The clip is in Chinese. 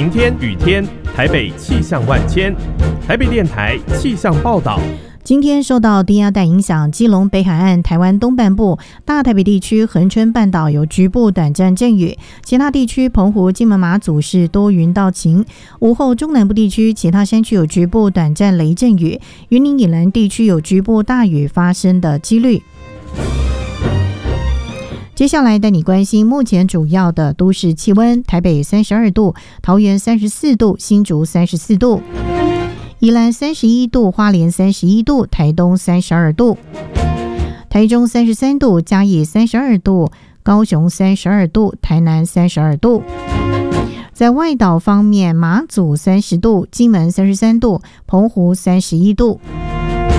晴天、雨天，台北气象万千。台北电台气象报道。 今天受到低压带影响，基隆北海岸、台湾东半部、大台北地区、恒春半岛有局部短暂阵雨，其他地区澎湖、金门、马祖是多云到晴。午后中南部地区其他山区有局部短暂雷阵雨，云林以南地区有局部大雨发生的几率。接下来带你关心目前主要的都市气温，台北32度，桃园34度，新竹34度，宜兰31度，花莲31度，台东32度，台中33度，嘉义32度，高雄32度，台南32度。在外岛方面，马祖30度，金门33度，澎湖31度。